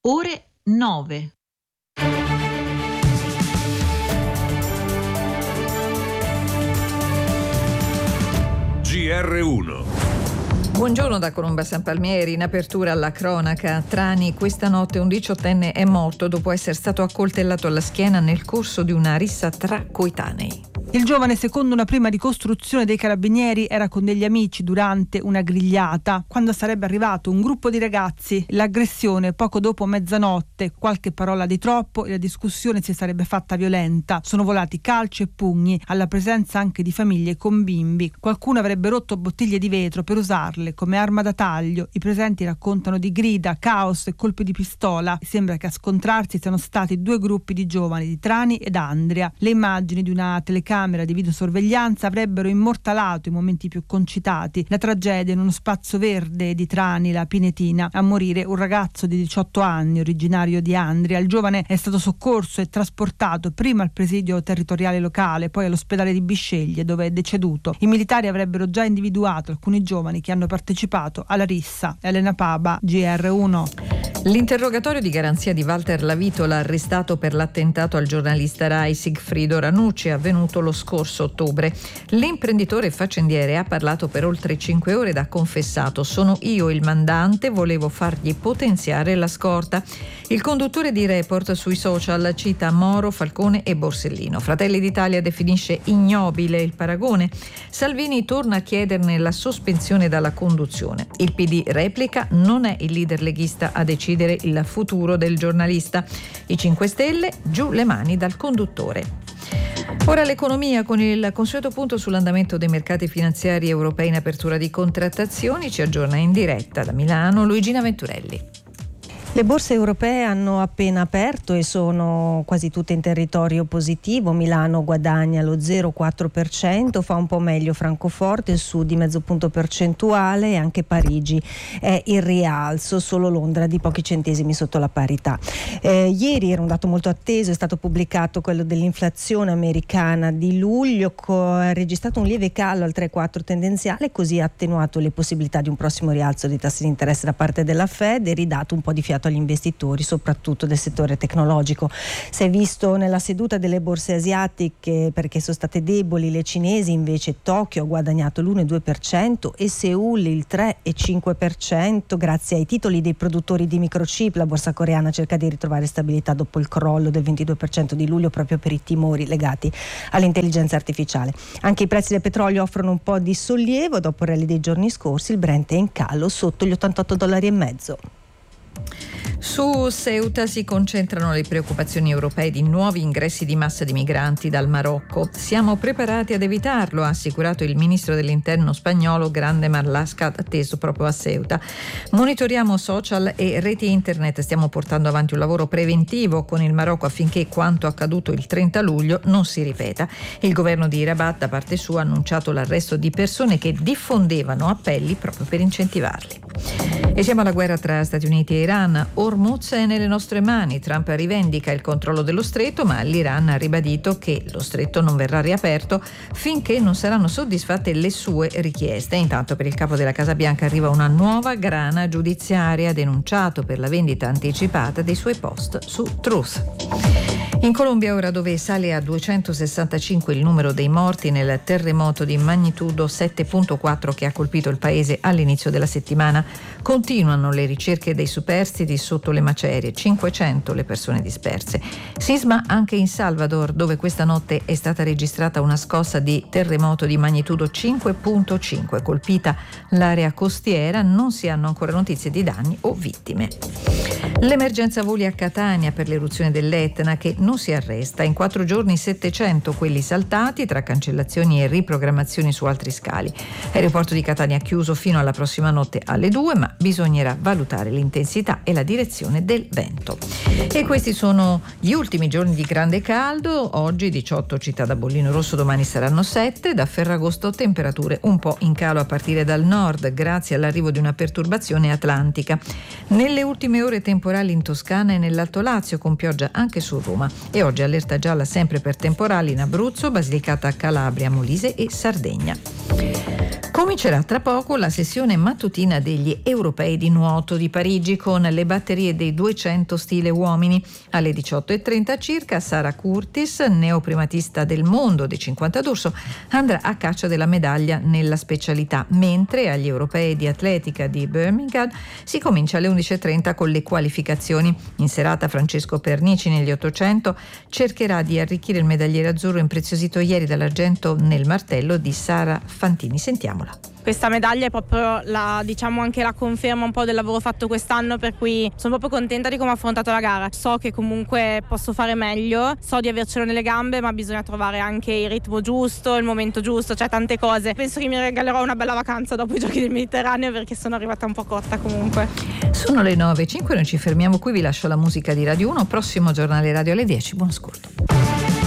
ore 9. GR1. Buongiorno da Colomba San Palmieri. In apertura alla cronaca, Trani, questa notte un 18enne è morto dopo essere stato accoltellato alla schiena nel corso di una rissa tra coetanei. Il giovane, secondo una prima ricostruzione dei carabinieri, era con degli amici durante una grigliata quando sarebbe arrivato un gruppo di ragazzi. L'aggressione poco dopo mezzanotte, qualche parola di troppo e la discussione si sarebbe fatta violenta. Sono volati calci e pugni, alla presenza anche di famiglie con bimbi. Qualcuno avrebbe rotto bottiglie di vetro per usarle come arma da taglio. I presenti raccontano di grida, caos e colpi di pistola. Sembra che a scontrarsi siano stati due gruppi di giovani di Trani ed Andria. Le immagini di una telecamera di videosorveglianza avrebbero immortalato i momenti più concitati. La tragedia in uno spazio verde di Trani, la Pinetina. A morire un ragazzo di 18 anni, originario di Andria. Il giovane è stato soccorso e trasportato prima al presidio territoriale locale, poi all'ospedale di Bisceglie, dove è deceduto. I militari avrebbero già individuato alcuni giovani che hanno partecipato alla rissa. Elena Paba, GR1. L'interrogatorio di garanzia di Walter Lavitola, arrestato per l'attentato al giornalista Rai Sigfrido Ranucci, è avvenuto lo scorso ottobre. L'imprenditore faccendiere ha parlato per oltre 5 ore ed ha confessato: sono io il mandante, volevo fargli potenziare la scorta. Il conduttore di Report sui social cita Moro, Falcone e Borsellino. Fratelli d'Italia definisce ignobile il paragone. Salvini torna a chiederne la sospensione dalla conduzione. Il PD replica: non è il leader leghista a decidere il futuro del giornalista. I 5 Stelle: giù le mani dal conduttore. Ora l'economia, con il consueto punto sull'andamento dei mercati finanziari europei in apertura di contrattazioni. Ci aggiorna in diretta da Milano Luigina Venturelli. Le borse europee hanno appena aperto e sono quasi tutte in territorio positivo. Milano guadagna lo 0,4%, fa un po' meglio Francoforte, su di mezzo punto percentuale, e anche Parigi è in rialzo, solo Londra di pochi centesimi sotto la parità. Ieri era un dato molto atteso, è stato pubblicato quello dell'inflazione americana di luglio, ha registrato un lieve calo al 3,4 tendenziale, così ha attenuato le possibilità di un prossimo rialzo dei tassi di interesse da parte della Fed e ridato un po' di fiato agli investitori, soprattutto del settore tecnologico. Si è visto nella seduta delle borse asiatiche, perché sono state deboli le cinesi, invece Tokyo ha guadagnato l'1,2% e Seoul il 3,5% grazie ai titoli dei produttori di microchip. La borsa coreana cerca di ritrovare stabilità dopo il crollo del 22% di luglio, proprio per i timori legati all'intelligenza artificiale. Anche i prezzi del petrolio offrono un po' di sollievo dopo il rally dei giorni scorsi. Il Brent è in calo sotto gli $88,50. Su Ceuta si concentrano le preoccupazioni europee di nuovi ingressi di massa di migranti dal Marocco. Siamo preparati ad evitarlo, ha assicurato il ministro dell'interno spagnolo Grande Marlaska, atteso proprio a Ceuta. Monitoriamo social e reti internet, stiamo portando avanti un lavoro preventivo con il Marocco affinché quanto accaduto il 30 luglio non si ripeta. Il governo di Rabat, da parte sua, ha annunciato l'arresto di persone che diffondevano appelli proprio per incentivarli. E siamo alla guerra tra Stati Uniti e Iran. Hormuz è nelle nostre mani. Trump rivendica il controllo dello stretto, ma l'Iran ha ribadito che lo stretto non verrà riaperto finché non saranno soddisfatte le sue richieste. Intanto per il capo della Casa Bianca arriva una nuova grana giudiziaria, denunciato per la vendita anticipata dei suoi post su Truth. In Colombia ora, dove sale a 265 il numero dei morti nel terremoto di magnitudo 7,4 che ha colpito il paese all'inizio della settimana, continuano le ricerche dei superstiti sotto le macerie, 500 le persone disperse. Sisma anche in Salvador, dove questa notte è stata registrata una scossa di terremoto di magnitudo 5,5, colpita l'area costiera, non si hanno ancora notizie di danni o vittime. L'emergenza voli a Catania per l'eruzione dell'Etna, che non si arresta. In 4 giorni 700 quelli saltati, tra cancellazioni e riprogrammazioni su altri scali. L'aeroporto di Catania è chiuso fino alla prossima notte alle 2, ma bisognerà valutare l'intensità e la direzione del vento. E questi sono gli ultimi giorni di grande caldo. Oggi 18 città da bollino rosso, domani saranno 7. Da Ferragosto temperature un po' in calo a partire dal nord, grazie all'arrivo di una perturbazione atlantica. Nelle ultime ore temporali in Toscana e nell'Alto Lazio, con pioggia anche su Roma. E oggi allerta gialla sempre per temporali in Abruzzo, Basilicata, Calabria, Molise e Sardegna. Comincerà tra poco la sessione mattutina degli europei di nuoto di Parigi con le batterie dei 200 stile uomini. Alle 18:30 circa Sara Curtis, neoprimatista del mondo dei 50 d'orso, andrà a caccia della medaglia nella specialità, mentre agli europei di atletica di Birmingham si comincia alle 11:30 con le qualificazioni. In serata Francesco Pernici negli 800 cercherà di arricchire il medagliere azzurro impreziosito ieri dall'argento nel martello di Sara Fantini. Sentiamola. Questa medaglia è proprio anche la conferma un po' del lavoro fatto quest'anno, per cui sono proprio contenta di come ho affrontato la gara. So che comunque posso fare meglio, so di avercelo nelle gambe, ma bisogna trovare anche il ritmo giusto, il momento giusto, cioè tante cose. Penso che mi regalerò una bella vacanza dopo i Giochi del Mediterraneo, perché sono arrivata un po' cotta comunque. Sono le 9:05, noi ci fermiamo qui, vi lascio la musica di Radio 1, prossimo giornale radio alle 10, buon ascolto.